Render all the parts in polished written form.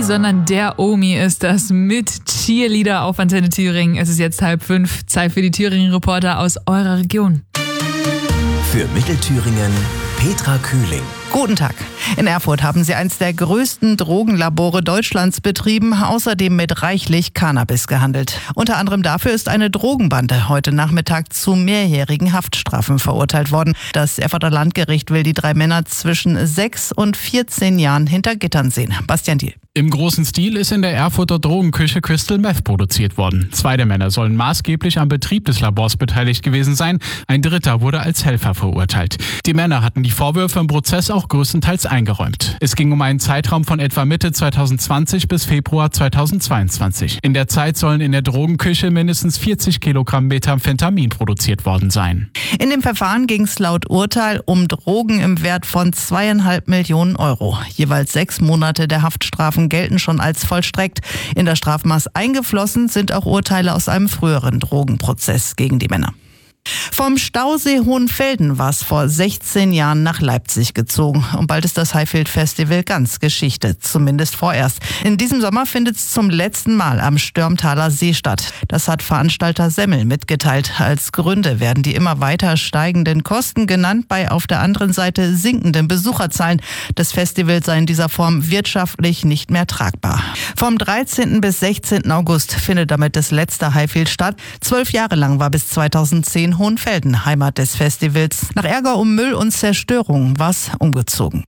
sondern der Omi ist das mit Cheerleader auf Antenne Thüringen. Es ist jetzt 4:30. Zeit für die Thüringen-Reporter aus eurer Region. Für Mittelthüringen Petra Kühling. Guten Tag. In Erfurt haben sie eins der größten Drogenlabore Deutschlands betrieben, außerdem mit reichlich Cannabis gehandelt. Unter anderem dafür ist eine Drogenbande heute Nachmittag zu mehrjährigen Haftstrafen verurteilt worden. Das Erfurter Landgericht will die 3 Männer zwischen 6 und 14 Jahren hinter Gittern sehen. Bastian Diel. Im großen Stil ist in der Erfurter Drogenküche Crystal Meth produziert worden. 2 der Männer sollen maßgeblich am Betrieb des Labors beteiligt gewesen sein. Ein dritter wurde als Helfer verurteilt. Die Männer hatten die Vorwürfe im Prozess auch größtenteils eingeräumt. Es ging um einen Zeitraum von etwa Mitte 2020 bis Februar 2022. In der Zeit sollen in der Drogenküche mindestens 40 Kilogramm Methamphetamin produziert worden sein. In dem Verfahren ging es laut Urteil um Drogen im Wert von 2,5 Millionen Euro. Jeweils 6 Monate der Haftstrafen gelten schon als vollstreckt. In das Strafmaß eingeflossen sind auch Urteile aus einem früheren Drogenprozess gegen die Männer. Vom Stausee Hohenfelden war es vor 16 Jahren nach Leipzig gezogen. Und bald ist das Highfield Festival ganz Geschichte, zumindest vorerst. In diesem Sommer findet es zum letzten Mal am Störmtaler See statt. Das hat Veranstalter Semmel mitgeteilt. Als Gründe werden die immer weiter steigenden Kosten genannt, bei auf der anderen Seite sinkenden Besucherzahlen. Das Festival sei in dieser Form wirtschaftlich nicht mehr tragbar. Vom 13. bis 16. August findet damit das letzte Highfield statt. 12 Jahre lang war bis 2010 Hohenfelden Heimat des Festivals. Nach Ärger um Müll und Zerstörung war es umgezogen.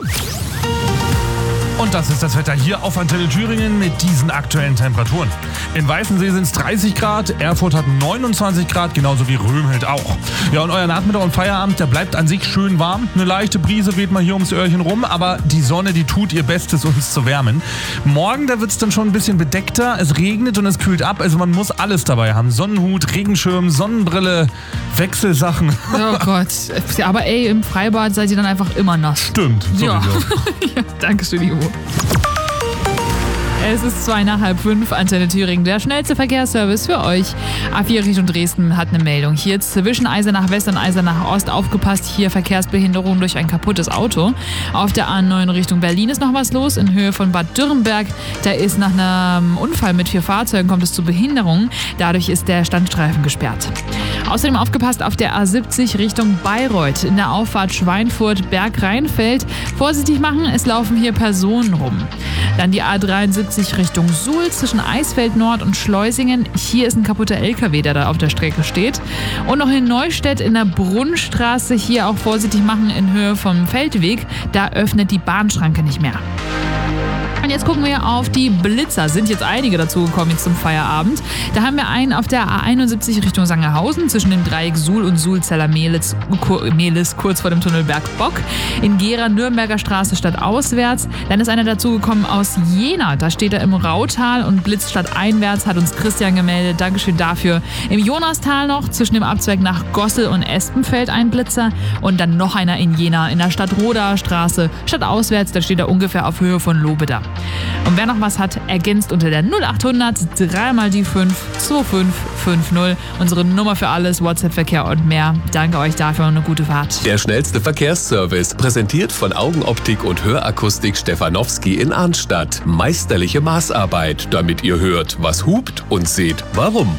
Und das ist das Wetter hier auf Antenne Thüringen mit diesen aktuellen Temperaturen. In Weißensee sind es 30 Grad, Erfurt hat 29 Grad, genauso wie Römhild auch. Ja, und euer Nachmittag und Feierabend, der bleibt an sich schön warm. Eine leichte Brise weht mal hier ums Öhrchen rum, aber die Sonne, die tut ihr Bestes, uns zu wärmen. Morgen, da wird es dann schon ein bisschen bedeckter, es regnet und es kühlt ab, also man muss alles dabei haben. Sonnenhut, Regenschirm, Sonnenbrille, Wechselsachen. Oh Gott, aber im Freibad seid ihr dann einfach immer nass. Stimmt, sowieso. Ja. Ja, danke schön, Ivo. Es ist 4:45, Antenne Thüringen, der schnellste Verkehrsservice für euch. A4 Richtung Dresden hat eine Meldung. Hier zwischen Eisenach West und Eisenach Ost aufgepasst. Hier Verkehrsbehinderung durch ein kaputtes Auto. Auf der A9 Richtung Berlin ist noch was los. In Höhe von Bad Dürrenberg. Da ist nach einem Unfall mit 4 Fahrzeugen kommt es zu Behinderungen. Dadurch ist der Standstreifen gesperrt. Außerdem aufgepasst auf der A70 Richtung Bayreuth. In der Auffahrt Schweinfurt-Berg-Rheinfeld. Vorsichtig machen, es laufen hier Personen rum. Dann die A73 Richtung Suhl zwischen Eisfeld Nord und Schleusingen. Hier ist ein kaputter LKW, der da auf der Strecke steht. Und noch in Neustädt in der Brunnstraße. Hier auch vorsichtig machen in Höhe vom Feldweg. Da öffnet die Bahnschranke nicht mehr. Und jetzt gucken wir auf die Blitzer. Sind jetzt einige dazugekommen jetzt zum Feierabend. Da haben wir einen auf der A71 Richtung Sangerhausen zwischen dem Dreieck Suhl und Suhlzeller-Mehlis kurz vor dem Tunnel Bergbock. In Gera Nürnberger Straße stadtauswärts. Dann ist einer dazugekommen aus Jena. Da steht er im Rautal und blitzt stadteinwärts, hat uns Christian gemeldet. Dankeschön dafür. Im Jonastal noch zwischen dem Abzweig nach Gossel und Espenfeld ein Blitzer. Und dann noch einer in Jena in der Stadtrodaer Straße stadtauswärts. Da steht er ungefähr auf Höhe von Lobeda. Und wer noch was hat, ergänzt unter der 0800 3x5 2550. Unsere Nummer für alles, WhatsApp-Verkehr und mehr. Danke euch dafür und eine gute Fahrt. Der schnellste Verkehrsservice, präsentiert von Augenoptik und Hörakustik Stefanowski in Arnstadt. Meisterliche Maßarbeit, damit ihr hört, was hupt und seht, warum.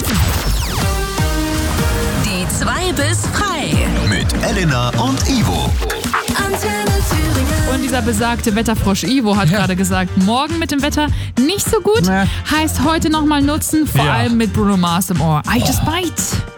Die 2 bis frei. Mit Elena und Ivo. Antenne Thüringen. Und dieser besagte Wetterfrosch Ivo hat gerade gesagt, morgen mit dem Wetter nicht so gut. Heißt heute nochmal nutzen, vor allem mit Bruno Mars im Ohr. I just bite.